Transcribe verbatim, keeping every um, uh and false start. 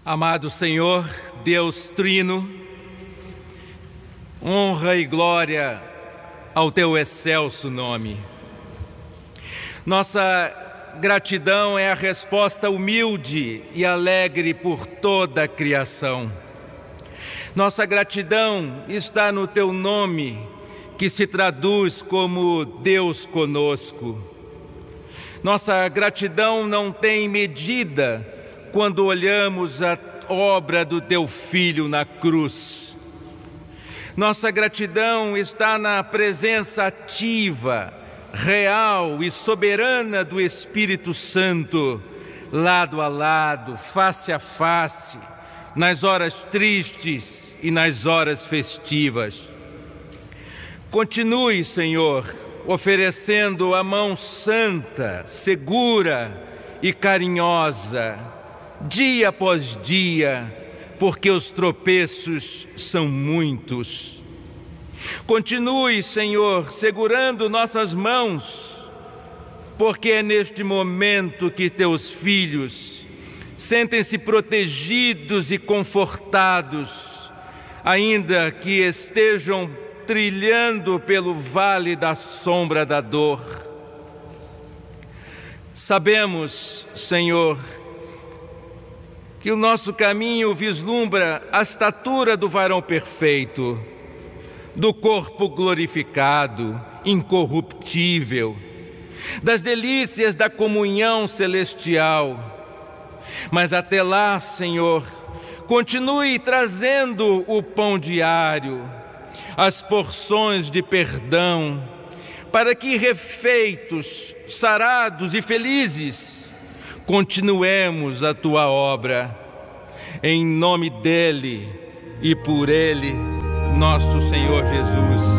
Amado Senhor, Deus Trino, honra e glória ao Teu excelso nome. Nossa gratidão é a resposta humilde e alegre por toda a criação. Nossa gratidão está no Teu nome, que se traduz como Deus conosco. Nossa gratidão não tem medida quando olhamos a obra do Teu Filho na cruz. Nossa gratidão está na presença ativa, real e soberana do Espírito Santo, lado a lado, face a face, nas horas tristes e nas horas festivas. Continue, Senhor, oferecendo a mão santa, segura e carinhosa, dia após dia, porque os tropeços são muitos. Continue, Senhor, segurando nossas mãos, porque é neste momento que Teus filhos sentem-se protegidos e confortados, ainda que estejam trilhando pelo vale da sombra da dor. Sabemos, Senhor, que o nosso caminho vislumbra a estatura do varão perfeito, do corpo glorificado, incorruptível, das delícias da comunhão celestial. Mas até lá, Senhor, continue trazendo o pão diário, as porções de perdão, para que, refeitos, sarados e felizes, continuemos a Tua obra, em nome dEle e por Ele, nosso Senhor Jesus.